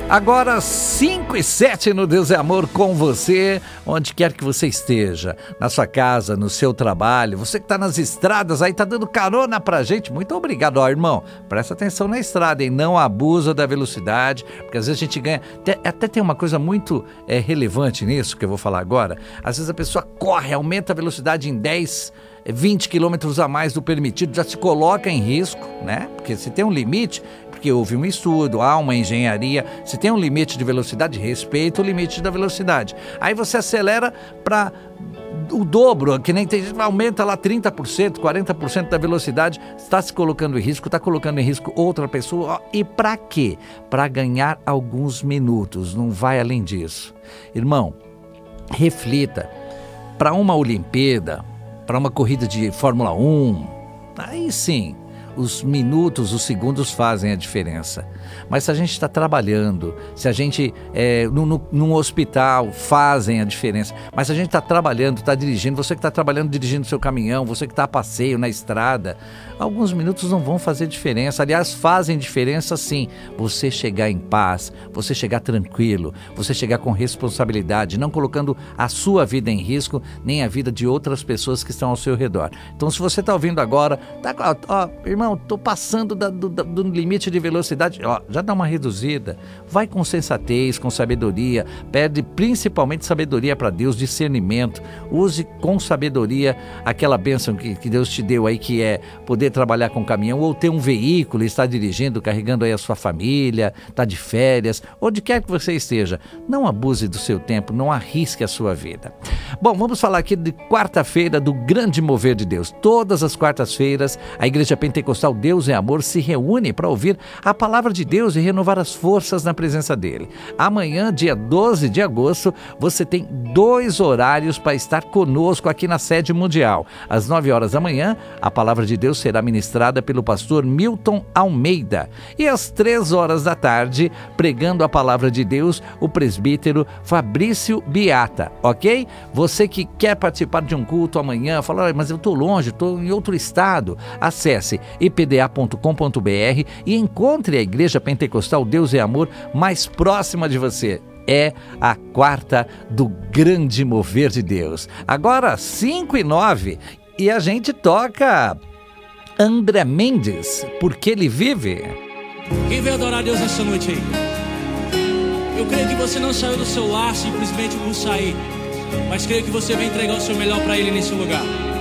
Agora 5 e 7 no Deus é Amor com você, onde quer que você esteja, na sua casa, no seu trabalho, você que está nas estradas aí, tá dando carona pra gente, muito obrigado. Ó, irmão, presta atenção na estrada, hein? Não abusa da velocidade, porque às vezes a gente ganha, até tem uma coisa muito relevante nisso que eu vou falar agora, às vezes a pessoa corre, aumenta a velocidade em 10, 20 quilômetros a mais do permitido, já se coloca em risco, né? Porque se tem um limite, porque houve um estudo, há uma engenharia, se tem um limite de velocidade, respeita o limite da velocidade. Aí você acelera para o dobro, que nem tem, aumenta lá 30%, 40% da velocidade, está se colocando em risco, está colocando em risco outra pessoa. E para quê? Para ganhar alguns minutos, não vai além disso. Irmão, reflita, para uma Olimpíada, para uma corrida de Fórmula 1, aí sim, os minutos, os segundos fazem a diferença. Mas se a gente está trabalhando, se a gente num hospital, fazem a diferença. Mas se a gente está trabalhando, está dirigindo, você que está trabalhando dirigindo seu caminhão, você que está a passeio na estrada, alguns minutos não vão fazer diferença. Aliás, fazem diferença sim. Você chegar em paz, você chegar tranquilo, você chegar com responsabilidade, não colocando a sua vida em risco, nem a vida de outras pessoas que estão ao seu redor. Então, se você está ouvindo agora, irmão, estou passando do limite de velocidade, já dá uma reduzida, vai com sensatez, com sabedoria, pede principalmente sabedoria para Deus, discernimento, use com sabedoria aquela bênção que Deus te deu aí, que é poder trabalhar com caminhão ou ter um veículo, estar dirigindo, carregando aí a sua família, tá de férias, onde quer que você esteja, não abuse do seu tempo, não arrisque a sua vida. Bom, vamos falar aqui de quarta-feira do grande mover de Deus. Todas as quartas-feiras, a Igreja Pentecostal Deus é Amor se reúne para ouvir a palavra de Deus e renovar as forças na presença dele. Amanhã, dia 12 de agosto, você tem 2 horários para estar conosco aqui na sede mundial. Às 9 horas da manhã, a palavra de Deus será ministrada pelo pastor Milton Almeida. E às 3 horas da tarde, pregando a palavra de Deus, o presbítero Fabrício Beata, ok? Você que quer participar de um culto amanhã, fala, mas eu estou longe, estou em outro estado, acesse ipda.com.br e encontre a Igreja Pentecostal Deus é Amor mais próxima de você. É a quarta do grande mover de Deus. Agora 5 e 9 e a gente toca André Mendes, Porque Ele Vive. Quem veio adorar a Deus essa noite aí? Eu creio que você não saiu do seu lar simplesmente por sair, mas creio que você vai entregar o seu melhor para Ele nesse lugar.